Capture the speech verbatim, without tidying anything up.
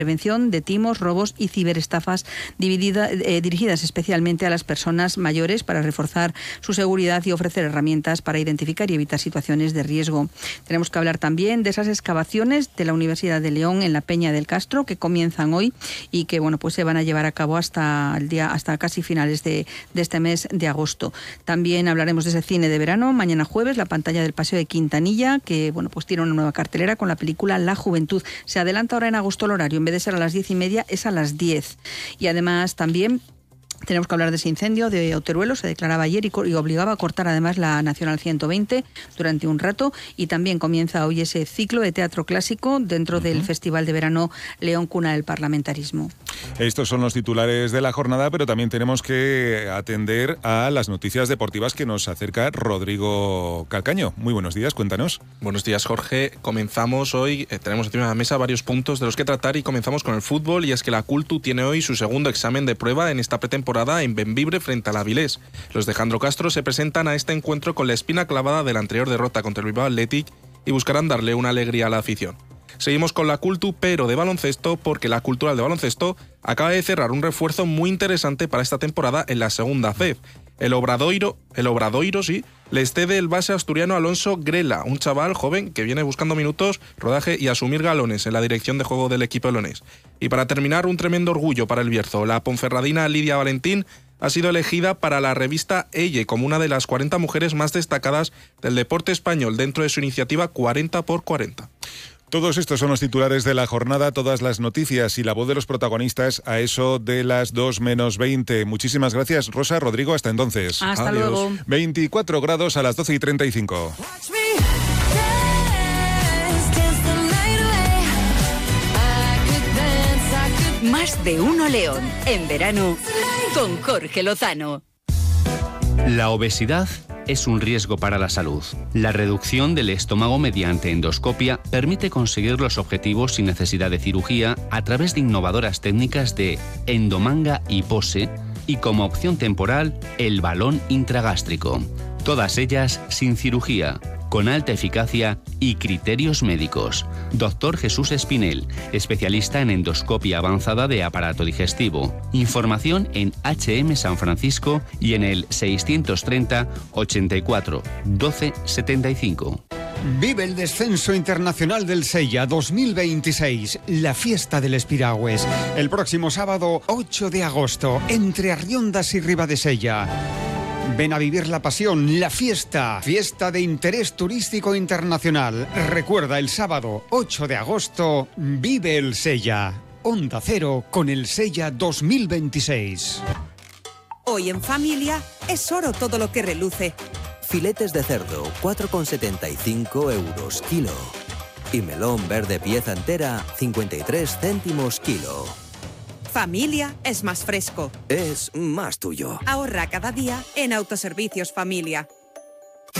prevención de timos, robos y ciberestafas dividida, eh, dirigidas especialmente a las personas mayores para reforzar su seguridad y ofrecer herramientas para identificar y evitar situaciones de riesgo. Tenemos que hablar también de esas excavaciones de la Universidad de León en la Peña del Castro que comienzan hoy y que bueno pues se van a llevar a cabo hasta el día hasta casi finales de, de este mes de agosto. También hablaremos de ese cine de verano mañana jueves, la pantalla del Paseo de Quintanilla, que bueno pues tiene una nueva cartelera con la película La Juventud. Se adelanta ahora en agosto el horario, en vez de ser a las diez y media es a las diez. Y además también tenemos que hablar de ese incendio de Oteruelo. Se declaraba ayer y, y obligaba a cortar además la Nacional ciento veinte durante un rato, y también comienza hoy ese ciclo de teatro clásico dentro uh-huh. del Festival de Verano León, Cuna del Parlamentarismo. Estos son los titulares de la jornada, pero también tenemos que atender a las noticias deportivas que nos acerca Rodrigo Calcaño. Muy buenos días, cuéntanos. Buenos días, Jorge. Comenzamos hoy, eh, tenemos encima de la mesa varios puntos de los que tratar y comenzamos con el fútbol, y es que la Cultu tiene hoy su segundo examen de prueba en esta pretemporada en Bembibre frente al Avilés. Los de Jandro Castro se presentan a este encuentro con la espina clavada de la anterior derrota contra el Bilbao Athletic y buscarán darle una alegría a la afición. Seguimos con la Cultu, pero de baloncesto, porque la Cultural de Baloncesto acaba de cerrar un refuerzo muy interesante para esta temporada en la segunda C E F. El Obradoiro, el Obradoiro, sí, les cede el base asturiano Alonso Grela, un chaval joven que viene buscando minutos, rodaje y asumir galones en la dirección de juego del equipo leonés. Y para terminar, un tremendo orgullo para el Bierzo. La ponferradina Lidia Valentín ha sido elegida para la revista Elle como una de las cuarenta mujeres más destacadas del deporte español dentro de su iniciativa cuarenta por cuarenta. Todos estos son los titulares de la jornada, todas las noticias y la voz de los protagonistas a eso de las dos menos veinte. Muchísimas gracias, Rosa. Rodrigo, hasta entonces. Hasta Adiós. Luego. veinticuatro grados a las doce y treinta y cinco. Más de uno León, en verano, con Jorge Lozano. La obesidad es un riesgo para la salud. La reducción del estómago mediante endoscopia permite conseguir los objetivos sin necesidad de cirugía a través de innovadoras técnicas de endomanga y pose, y como opción temporal, el balón intragástrico. Todas ellas sin cirugía, con alta eficacia y criterios médicos. Doctor Jesús Espinel, especialista en endoscopia avanzada de aparato digestivo. Información en H M San Francisco y en el seiscientos treinta, ochenta y cuatro, doce setenta y cinco. Vive el descenso internacional del Sella dos mil veintiséis, la fiesta del Espiragües. El próximo sábado ocho de agosto, entre Arriondas y Ribadesella. Ven a vivir la pasión, la fiesta, fiesta de interés turístico internacional. Recuerda, el sábado ocho de agosto, vive el Sella. Onda Cero con el Sella dos mil veintiséis. Hoy en familia es oro todo lo que reluce. Filetes de cerdo, cuatro con setenta y cinco euros kilo. Y melón verde pieza entera, cincuenta y tres céntimos kilo. Familia es más fresco. Es más tuyo. Ahorra cada día en Autoservicios Familia.